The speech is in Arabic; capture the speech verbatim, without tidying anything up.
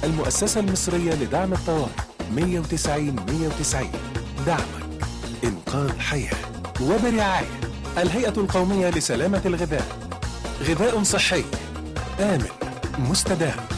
المؤسسة المصرية لدعم الطوارئ مية وتسعين مية وتسعين. دعمك إنقاذ حياة. وبرعاية الهيئة القومية لسلامة الغذاء. غذاء صحي آمن مستدام.